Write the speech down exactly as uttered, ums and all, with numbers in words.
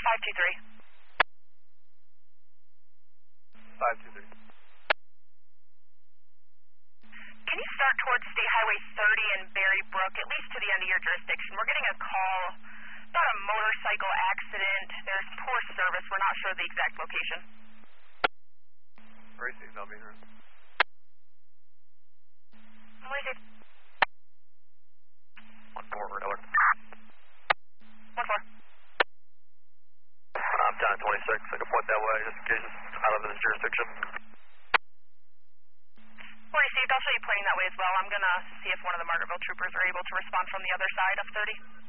five two three. five two three. Can you start towards State Highway thirty and Berry Brook, at least to the end of your jurisdiction? We're getting a call about a motorcycle accident. There's poor service. We're not sure the exact location. Racing, I'll be here. What is it? One four, Red Alert. One four. I'm down at twenty-six. I can point that way just in case it's out of this jurisdiction. Well, received. I'll show you pointing that way as well. I'm going to see if one of the Margaretville troopers are able to respond from the other side of thirty.